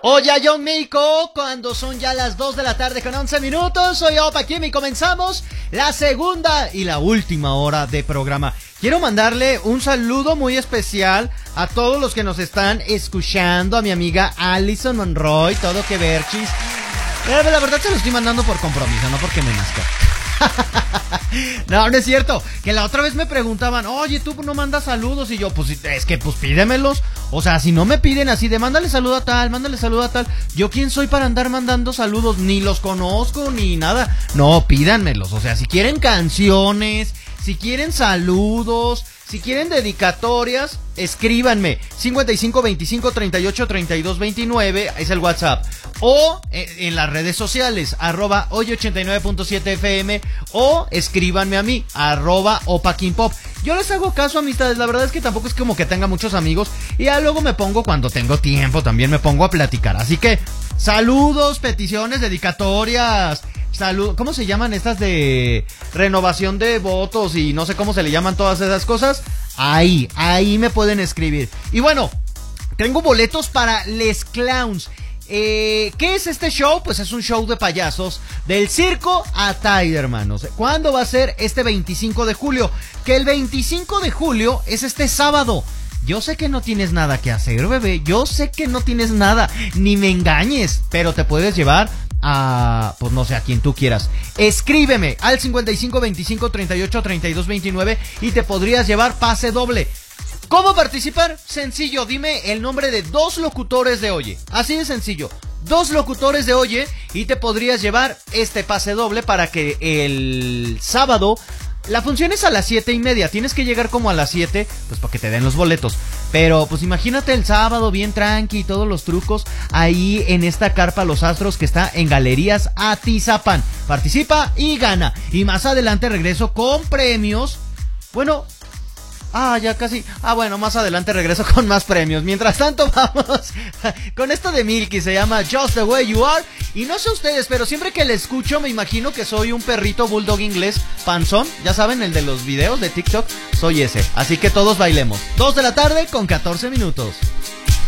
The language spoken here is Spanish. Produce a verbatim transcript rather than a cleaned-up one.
Oye, John Mico, cuando son ya las dos de la tarde con once minutos, soy Opa Kim y comenzamos la segunda y la última hora de programa. Quiero mandarle un saludo muy especial a todos los que nos están escuchando, a mi amiga Alison Monroy, todo que verchis. Eh, la verdad se lo estoy mandando por compromiso, no porque me nazca. No, no es cierto. Que la otra vez me preguntaban, oye, tú no mandas saludos. Y yo, pues es que pues pídemelos. O sea, si no me piden así de mándale saludo a tal, mándale saludo a tal, yo quién soy para andar mandando saludos, ni los conozco ni nada. No, pídanmelos. O sea, si quieren canciones, si quieren saludos, si quieren dedicatorias, escríbanme. cincuenta y cinco veinticinco treinta y ocho treinta y dos veintinueve es el WhatsApp. O en las redes sociales, arroba hoy ochenta y nueve punto siete F M. O escríbanme a mí, arroba Opa Kim Pop. Yo les hago caso, amistades. La verdad es que tampoco es como que tenga muchos amigos. Y ya luego me pongo, cuando tengo tiempo, también me pongo a platicar. Así que, saludos, peticiones, dedicatorias. Salud, ¿cómo se llaman estas de renovación de votos y no sé cómo se le llaman todas esas cosas? Ahí, ahí me pueden escribir. Y bueno, tengo boletos para Les Clowns. Eh, ¿Qué es este show? Pues es un show de payasos del circo Atay, hermanos. ¿Cuándo va a ser? Este veinticinco de julio. Que el veinticinco de julio es este sábado. Yo sé que no tienes nada que hacer, bebé. Yo sé que no tienes nada. Ni me engañes. Pero te puedes llevar a, pues no sé, a quien tú quieras. Escríbeme al cincuenta y cinco veinticinco treinta y ocho treinta y dos veintinueve y te podrías llevar pase doble. ¿Cómo participar? Sencillo, dime el nombre de dos locutores de Oye. Así de sencillo. Dos locutores de Oye y te podrías llevar este pase doble para que el sábado... La función es a las siete y media. Tienes que llegar como a las siete, pues para que te den los boletos. Pero pues imagínate el sábado bien tranqui y todos los trucos ahí en esta carpa Los Astros que está en Galerías Atizapán. Participa y gana. Y más adelante regreso con premios. Bueno... Ah, ya casi. Ah, bueno, más adelante regreso con más premios. Mientras tanto, vamos con esto de Milky. Se llama Just the Way You Are. Y no sé ustedes, pero siempre que le escucho me imagino que soy un perrito bulldog inglés panzón. Ya saben, el de los videos de TikTok. Soy ese. Así que todos bailemos. Dos de la tarde con catorce minutos.